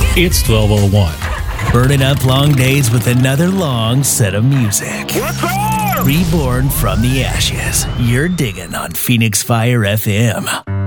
It's 12:01. Burning up long days with another long set of music. What's up? Reborn from the ashes. You're digging on Phoenix Fire FM.